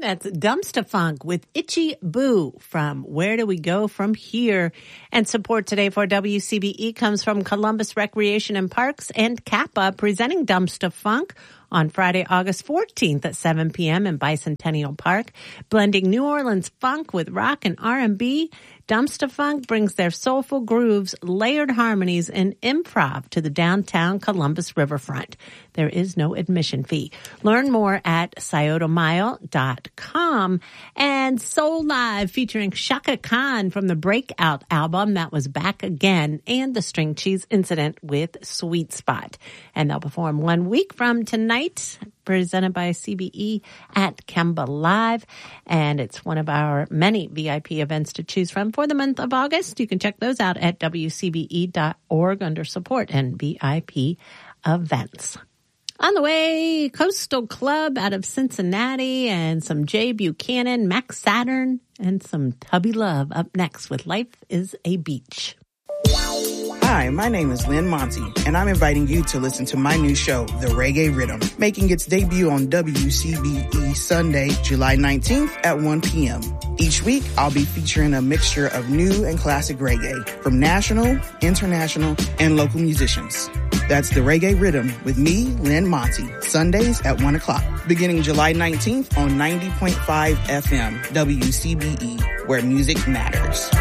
That's Dumpster Funk with Itchy Boo from Where Do We Go From Here? And support today for WCBE comes from Columbus Recreation and Parks and Kappa presenting Dumpster Funk on Friday, August 14th at 7 p.m. in Bicentennial Park. Blending New Orleans funk with rock and R&B, Dumpster Funk brings their soulful grooves, layered harmonies, and improv to the downtown Columbus riverfront. There is no admission fee. Learn more at sciottamile.com. And Soul Live featuring Chaka Khan from the Breakout album that was back again, and the String Cheese Incident with Sweet Spot. And they'll perform 1 week from tonight, presented by CBE at Kemba Live. And it's one of our many VIP events to choose from for the month of August. You can check those out at wcbe.org under support and VIP events. On the way, Coastal Club out of Cincinnati and some Jay Buchanan, Max Saturn, and some Tubby Love up next with Life is a Beach. Hi, my name is Lynn Monty, and I'm inviting you to listen to my new show, The Reggae Rhythm, making its debut on WCBE Sunday, July 19th at 1 p.m. Each week, I'll be featuring a mixture of new and classic reggae from national, international, and local musicians. That's The Reggae Rhythm with me, Lynn Monty, Sundays at 1 o'clock, beginning July 19th on 90.5 FM, WCBE, where music matters.